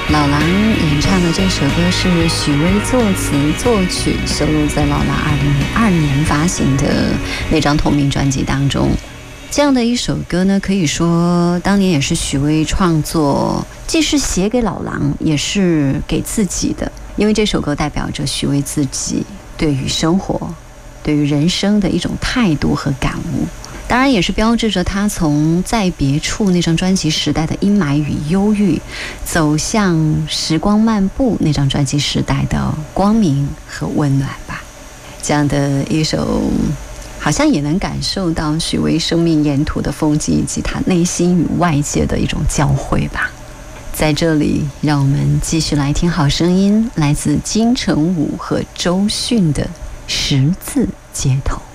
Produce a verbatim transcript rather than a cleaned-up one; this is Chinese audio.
老狼演唱的这首歌是许巍作词作曲，收录在老狼二零零二年发行的那张同名专辑当中。这样的一首歌呢，可以说当年也是许巍创作，既是写给老狼，也是给自己的，因为这首歌代表着许巍自己对于生活、对于人生的一种态度和感悟。当然也是标志着他从在别处那张专辑时代的阴霾与忧郁，走向时光漫步那张专辑时代的光明和温暖吧。这样的一首好像也能感受到许巍生命沿途的风景，以及他内心与外界的一种交汇吧。在这里让我们继续来听好声音，来自金城武和周迅的十字街头。